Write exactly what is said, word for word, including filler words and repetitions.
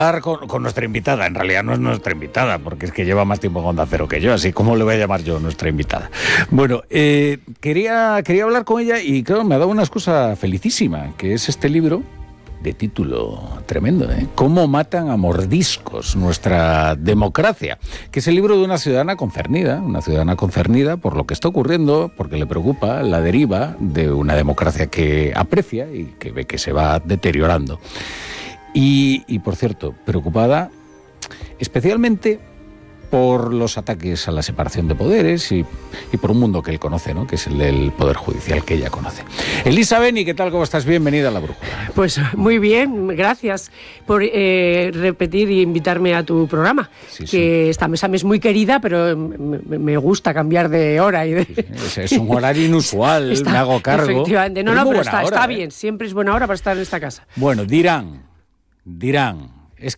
Con, con nuestra invitada. En realidad no es nuestra invitada, porque es que lleva más tiempo en Onda Cero que yo, así como le voy a llamar yo nuestra invitada. Bueno, eh, quería, quería hablar con ella y claro, me ha dado una excusa felicísima, que es este libro de título tremendo, ¿eh? Cómo matan a mordiscos nuestra democracia, que es el libro de una ciudadana concernida, una ciudadana concernida por lo que está ocurriendo, porque le preocupa la deriva de una democracia que aprecia y que ve que se va deteriorando. Y, y, por cierto, preocupada especialmente por los ataques a la separación de poderes y, y por un mundo que él conoce, ¿no? Que es el del Poder Judicial, que ella conoce. Elisa Beni, ¿qué tal? ¿Cómo estás? Bienvenida a La Brújula. Pues muy bien, gracias por eh, repetir e invitarme a tu programa, sí, sí. Que esta mesa me es muy querida, pero me, me gusta cambiar de hora. Y de... Sí, sí. Es un horario inusual, está, me hago cargo. Efectivamente, no, pero no, pero está, hora, está ¿eh? bien, siempre es buena hora para estar en esta casa. Bueno, dirán, dirán...